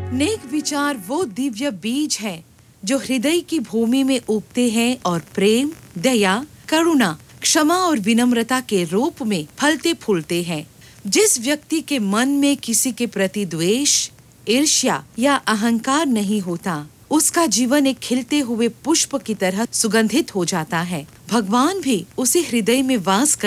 नेक विचार वो दिव्य बीज हैं जो हृदय की भूमि में उगते हैं और प्रेम, दया, करुणा, क्षमा और विनम्रता के रूप में फलते फूलते हैं। जिस व्यक्ति के मन में किसी के प्रति द्वेष, ईर्ष्या या अहंकार नहीं होता, उसका जीवन एक खिलते हुए पुष्प की तरह सुगंधित हो जाता है। भगवान भी उसी हृदय में वास